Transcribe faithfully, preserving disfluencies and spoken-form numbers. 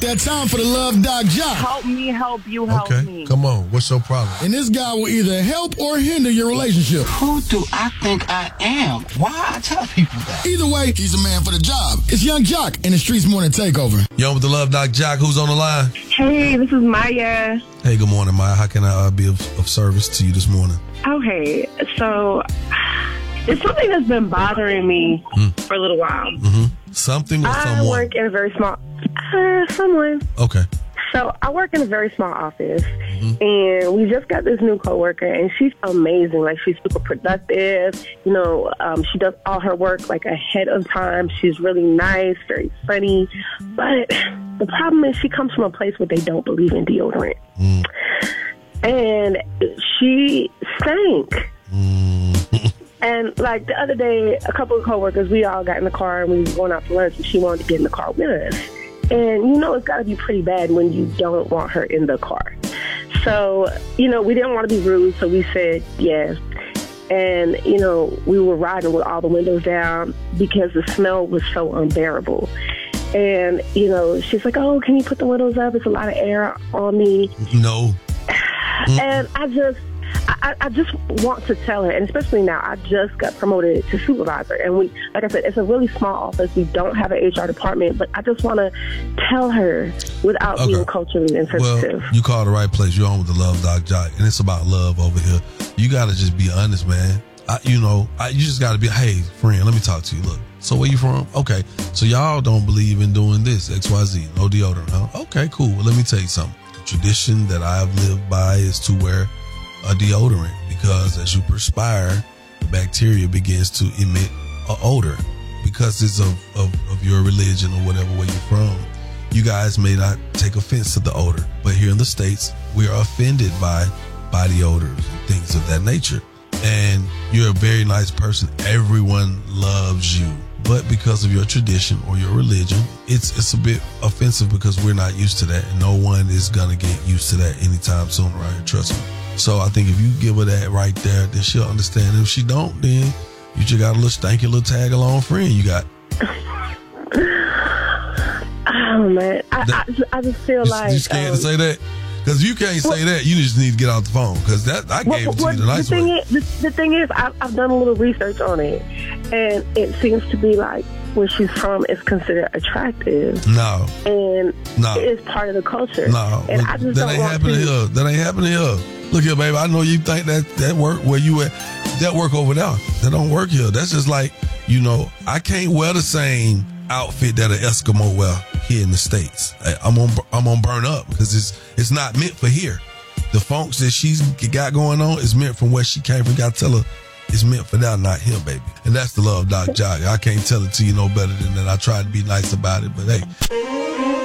That time for the Love Doc Jock. Help me, help you, help okay. me. Come on, what's your problem? And this guy will either help or hinder your relationship. Who do I think I am? Why I tell people that? Either way, he's the man for the job. It's Young Jock in the Streets Morning Takeover. Yo, with the Love Doc Jock, who's on the line? Hey, this is Maya. Hey, good morning, Maya. How can I uh, be of, of service to you this morning? Okay, so it's something that's been bothering me mm. for a little while. Mm-hmm. Something or I someone? I work in a very small, uh, someone. Okay. So I work in a very small office, mm-hmm. and we just got this new coworker, and she's amazing. Like, she's super productive. You know, um, she does all her work, like, ahead of time. She's really nice, very funny. But the problem is she comes from a place where they don't believe in deodorant. Mm. And she stank. Mm. And, like, the other day, a couple of coworkers, we all got in the car, and we were going out to lunch, and she wanted to get in the car with us. And, you know, it's got to be pretty bad when you don't want her in the car. So, you know, we didn't want to be rude, so we said yes. And, you know, we were riding with all the windows down because the smell was so unbearable. And, you know, she's like, oh, can you put the windows up? It's a lot of air on me. No. And I just... I, I just want to tell her, and especially now, I just got promoted to supervisor. And we, like I said, it's a really small office. We don't have an H R department, but I just want to tell her without okay. being culturally insensitive. Well, you called the right place. You're on with the Love Doc Jock, and it's about love over here. You got to just be honest, man. I, you know, I, you just got to be, hey, friend, let me talk to you. Look, so where you from? Okay, so y'all don't believe in doing this, X Y Z, no deodorant, huh? Okay, cool. Well, let me tell you something. The tradition that I've lived by is to wear a deodorant, because as you perspire, the bacteria begins to emit an odor. Because it's of, of, of your religion or whatever where you're from, you guys may not take offense to the odor. But here in the States, we are offended by body odors and things of that nature. And you're a very nice person. Everyone loves you. But because of your tradition or your religion, it's it's a bit offensive because we're not used to that. And no one is going to get used to that anytime soon around here, trust me. So I think if you give her that right there, then she'll understand. If she don't, then you just got a little stanky little tag along friend you got. Oh, man. I, that, I, I just feel you, like... You scared um, to say that? Because if you can't well, say that, you just need to get off the phone. Because that I gave well, it to well, you the nice the thing way. Is, the, the thing is, I, I've done a little research on it. And it seems to be like where she's from is considered attractive. No. And no. it is part of the culture. No. And I just that don't ain't want happening to... here. That ain't happening here. Look here, baby. I know you think that that work where you at, that work over there. That don't work here. That's just like, you know, I can't wear the same outfit that an Eskimo wear here in the States. I, I'm on I'm on burn up because it's it's not meant for here. The funks that she's got going on is meant from where she came from. Got to tell her it's meant for that, not him, baby. And that's the Love Doc Jock. I can't tell it to you no better than that. I tried to be nice about it, but hey.